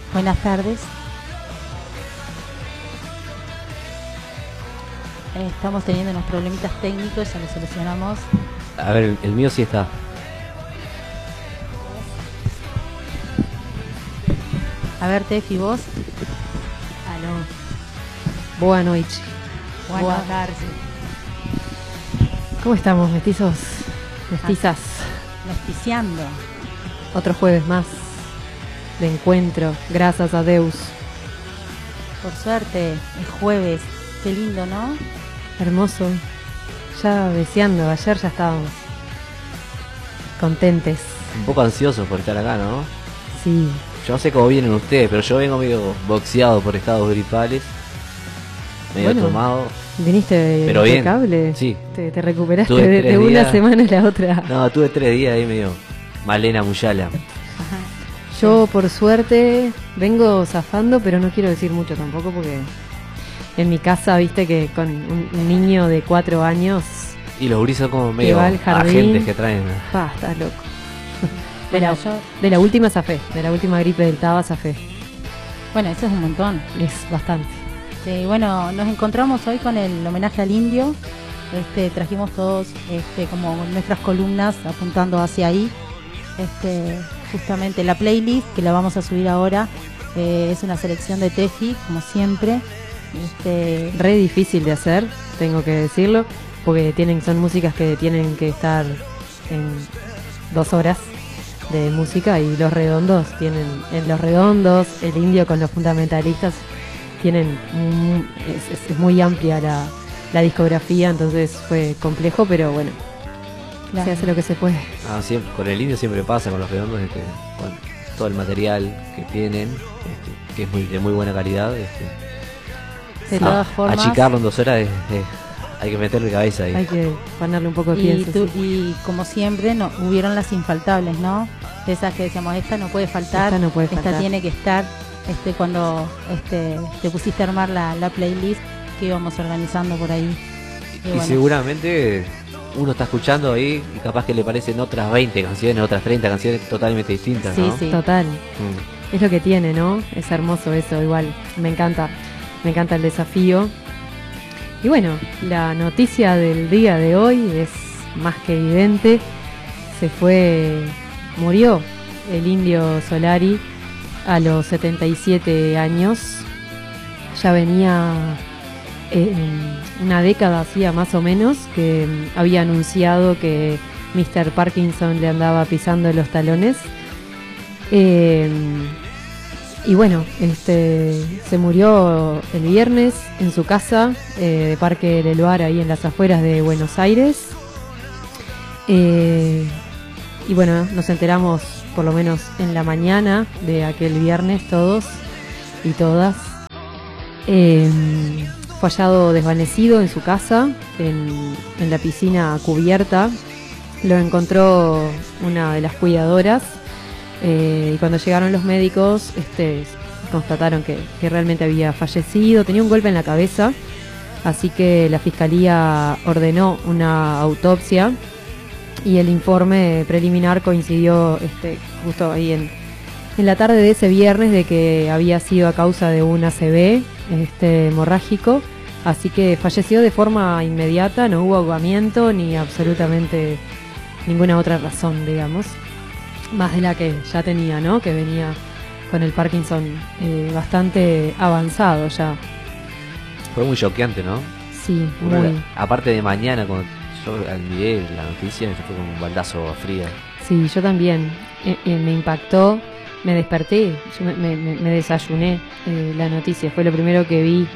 Buenas tardes. Estamos teniendo unos problemitas técnicos, ya los solucionamos. A ver, el mío sí está. A ver, Tefi, vos. Aló. Boa noite. Buenas tardes. ¿Cómo estamos, mestizos? Mestizas. Mesticiando. Otro jueves más de encuentro, gracias a Deus. Por suerte, es jueves. Qué lindo, ¿no? Hermoso. Ya deseando, ayer ya estábamos contentes. Un poco ansioso por estar acá, ¿no? Sí. Yo no sé cómo vienen ustedes, pero yo vengo medio boxeado por estados gripales. Medio tomado. Viniste pero impecable. Bien. Sí. Te recuperaste Tuve de una días. semana a la otra. No, tuve 3 días ahí medio Malena Muyala. Ajá. Yo por suerte vengo zafando, pero no quiero decir mucho tampoco porque en mi casa, viste que con un niño de 4 años, Y los gurises son como medio va al jardín. agentes que traen. estás loco. Bueno, De la última zafé, de la última gripe del Taba zafé. bueno, eso es un montón. Es bastante. Sí, bueno, nos encontramos hoy con el homenaje al indio. Trajimos todos como nuestras columnas apuntando hacia ahí. Justamente la playlist que la vamos a subir ahora es una selección de Tefi, como siempre. Re difícil de hacer, tengo que decirlo, porque son músicas que tienen que estar en 2 horas de música, y Los Redondos en Los Redondos, el indio con los fundamentalistas es muy amplia la discografía, entonces fue complejo, pero bueno, Claro. se hace lo que se puede. Siempre, con el indio siempre pasa, con los redondos, con todo el material que tienen, que es de muy buena calidad. De todas formas, Achicarlo en 2 horas hay que meterle cabeza ahí. Hay que ponerle un poco de y, pienso. Sí. y como siempre no hubieron las infaltables, ¿no? Esas que decíamos, esta no puede faltar, Esta no puede esta faltar. tiene que estar. Cuando te pusiste a armar la playlist que íbamos organizando por ahí. Y bueno, seguramente uno está escuchando ahí y capaz que le parecen otras 20 canciones, otras 30 canciones totalmente distintas, Sí, ¿no? sí. Total. Mm. Es lo que tiene, ¿no? Es hermoso eso, igual. Me encanta el desafío. Y bueno, la noticia del día de hoy es más que evidente. Murió el Indio Solari a los 77 años. Ya venía una década hacía más o menos que había anunciado que Mr. Parkinson le andaba pisando los talones. Y bueno, se murió el viernes en su casa de Parque del Luar, ahí en las afueras de Buenos Aires. Y bueno, nos enteramos por lo menos en la mañana de aquel viernes todos y todas. Fue hallado desvanecido en su casa, en la piscina cubierta. Lo encontró una de las cuidadoras. Y cuando llegaron los médicos, constataron que realmente había fallecido. Tenía un golpe en la cabeza, así que la fiscalía ordenó una autopsia y el informe preliminar coincidió justo ahí en la tarde de ese viernes de que había sido a causa de un ACV hemorrágico, así que falleció de forma inmediata, no hubo ahogamiento ni absolutamente ninguna otra razón, digamos. Más de la que ya tenía, ¿no? Que venía con el Parkinson bastante avanzado ya. Fue muy choqueante, ¿no? Sí, Uno muy. aparte de mañana, cuando yo miré la noticia, me fue como un baldazo fría. Sí, yo también. Me impactó, me desperté, yo me desayuné la noticia. Fue lo primero que vi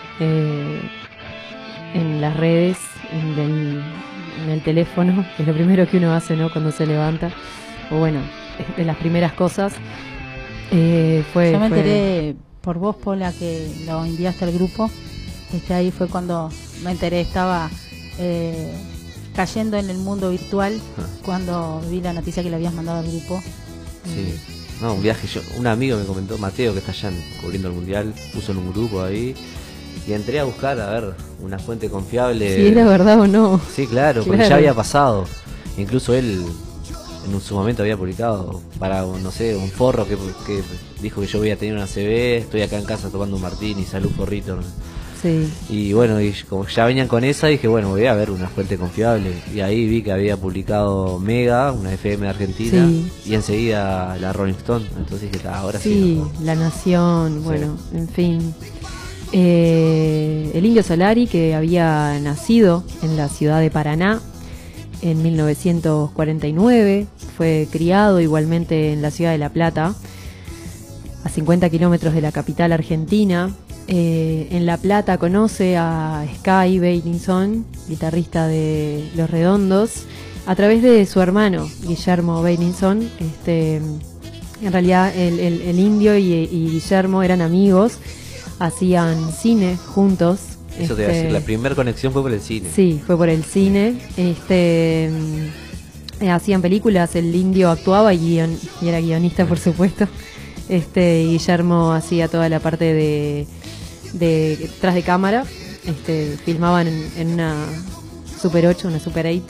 en las redes, en el teléfono. Es lo primero que uno hace, ¿no? Cuando se levanta. O bueno, de las primeras cosas. yo me enteré por vos, Pola, que lo enviaste al grupo. Ahí fue cuando me enteré, estaba cayendo en el mundo virtual cuando vi la noticia que le habías mandado al grupo. Sí. No, un viaje. Un amigo me comentó, Mateo, que está allá cubriendo el mundial, puso en un grupo ahí. Y entré a buscar, a ver, una fuente confiable. Si era verdad o no. Sí, claro, porque Claro. ya había pasado. Incluso él en su momento había publicado para, no sé, un forro que dijo que yo voy a tener una CB, estoy acá en casa tomando un martini, salud porrito. Sí. Y bueno, y como ya venían con esa, dije, bueno, voy a ver una fuente confiable. Y ahí vi que había publicado Mega, una FM de Argentina, Sí. y enseguida la Rolling Stone. Entonces dije, ahora sí. Sí, ¿no? La Nación, bueno, en fin. El Indio Solari, que había nacido en la ciudad de Paraná en 1949, fue criado igualmente en la ciudad de La Plata, a 50 kilómetros de la capital argentina. En La Plata conoce a Sky Beilinson, guitarrista de Los Redondos, a través de su hermano, Guillermo Beilinson. En realidad el Indio y Guillermo eran amigos, hacían cine juntos. Eso te iba a decir, la primera conexión fue por el cine. Sí, fue por el cine. Hacían películas, el Indio actuaba y era guionista, por supuesto. Guillermo hacía toda la parte de detrás de cámara. Filmaban en una Super 8, una Super 8.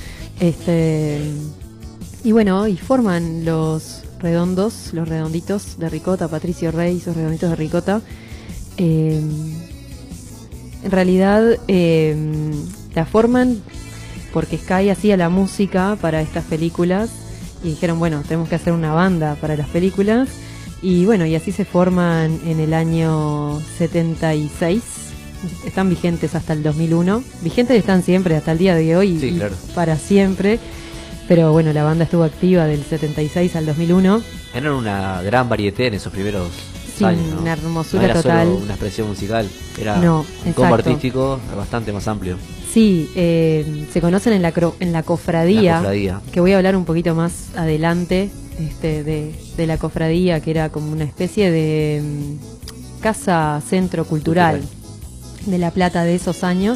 Y bueno, y forman los Redondos, los Redonditos de Ricota, Patricio Rey, esos Redonditos de Ricota. En realidad la forman porque Sky hacía la música para estas películas y dijeron, bueno, tenemos que hacer una banda para las películas. Y bueno, y así se forman en el año 76. Están vigentes hasta el 2001. Vigentes están siempre hasta el día de hoy, sí, y claro, para siempre. Pero bueno, la banda estuvo activa del 76 al 2001. Eran una gran varieté en esos primeros Sí, años, ¿no? una hermosura no era total. solo una expresión musical, era No, un combo exacto. artístico bastante más amplio. Sí, se conocen en la cofradía, La cofradía. que voy a hablar un poquito más adelante de la cofradía, que era como una especie de casa centro cultural de La Plata de esos años,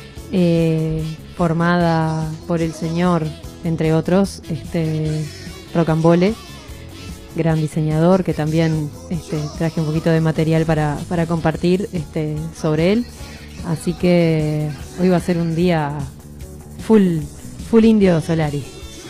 formada por el señor, entre otros, Rocambole, gran diseñador, que también traje un poquito de material para compartir sobre él. Así que hoy va a ser un día full Indio Solari.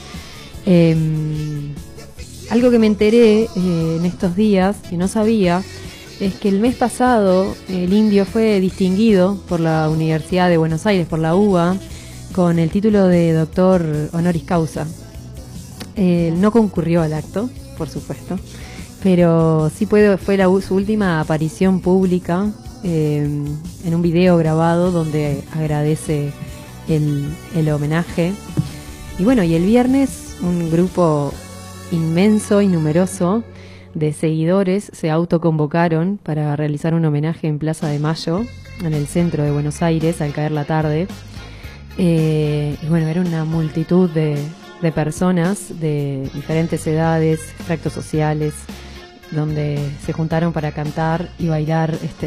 Algo que me enteré en estos días, que no sabía, es que el mes pasado el Indio fue distinguido por la Universidad de Buenos Aires, por la UBA, con el título de doctor honoris causa. No concurrió al acto, por supuesto, pero sí fue su última aparición pública en un video grabado donde agradece el homenaje. Y bueno, y el viernes un grupo inmenso y numeroso de seguidores se autoconvocaron para realizar un homenaje en Plaza de Mayo, en el centro de Buenos Aires, al caer la tarde. Y bueno, era una multitud de personas de diferentes edades, extractos sociales, donde se juntaron para cantar y bailar